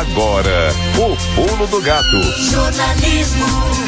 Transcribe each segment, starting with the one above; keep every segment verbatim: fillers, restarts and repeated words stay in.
Agora, o Pulo do Gato. Jornalismo.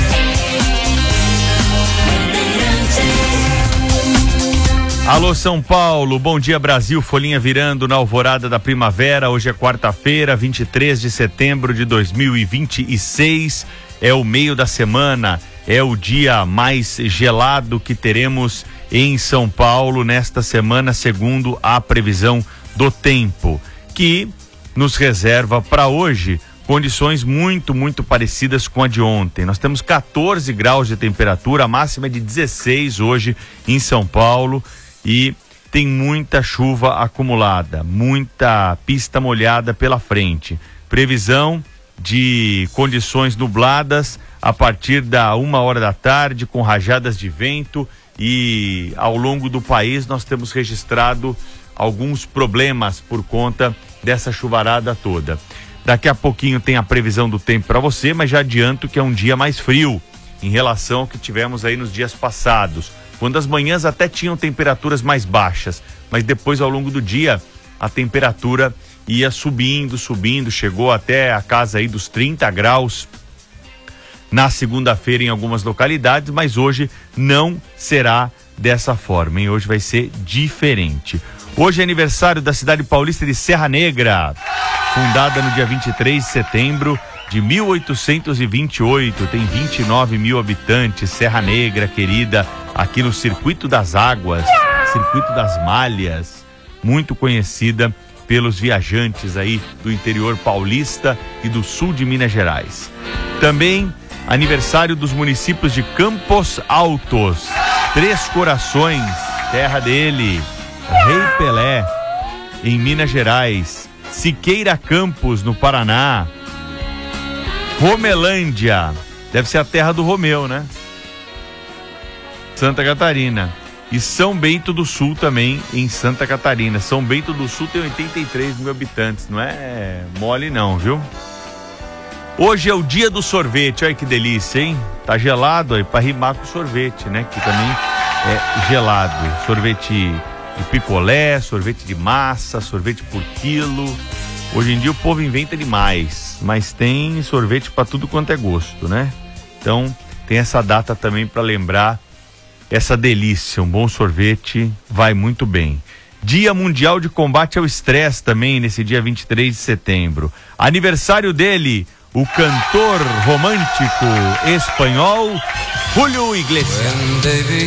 Alô São Paulo, bom dia Brasil, folhinha virando na alvorada da primavera. Hoje é quarta-feira, vinte e três de setembro de dois mil e vinte e seis, é o meio da semana, é o dia mais gelado que teremos em São Paulo nesta semana, segundo a previsão do tempo, que nos reserva para hoje condições muito, muito parecidas com a de ontem. Nós temos quatorze graus de temperatura, a máxima é de dezesseis hoje em São Paulo. E tem muita chuva acumulada, muita pista molhada pela frente. Previsão de condições nubladas a partir da uma hora da tarde, com rajadas de vento, e ao longo do país nós temos registrado alguns problemas por conta dessa chuvarada toda. Daqui a pouquinho tem a previsão do tempo para você, mas já adianto que é um dia mais frio em relação ao que tivemos aí nos dias passados, quando as manhãs até tinham temperaturas mais baixas, mas depois ao longo do dia a temperatura ia subindo, subindo, chegou até a casa aí dos trinta graus na segunda-feira em algumas localidades, mas hoje não será dessa forma, hein? Hoje vai ser diferente. Hoje é aniversário da cidade paulista de Serra Negra, fundada no dia vinte e três de setembro de mil oitocentos e vinte e oito, tem vinte e nove mil habitantes. Serra Negra, querida, aqui no Circuito das Águas, Circuito das Malhas, muito conhecida pelos viajantes aí do interior paulista e do sul de Minas Gerais. Também aniversário dos municípios de Campos Altos, Três Corações, terra dele, Rei Pelé, em Minas Gerais, Siqueira Campos, no Paraná, Romelândia, deve ser a terra do Romeu, né? Santa Catarina. E São Bento do Sul também, em Santa Catarina. São Bento do Sul tem oitenta e três mil habitantes, não é mole não, viu? Hoje é o dia do sorvete, olha que delícia, hein? Tá gelado aí pra rimar com sorvete, né? Que também é gelado. Sorvete de picolé, sorvete de massa, sorvete por quilo. Hoje em dia o povo inventa demais, mas tem sorvete para tudo quanto é gosto, né? Então tem essa data também para lembrar essa delícia. Um bom sorvete vai muito bem. Dia Mundial de Combate ao Estresse também nesse dia vinte e três de setembro. Aniversário dele, o cantor romântico espanhol Julio Iglesias.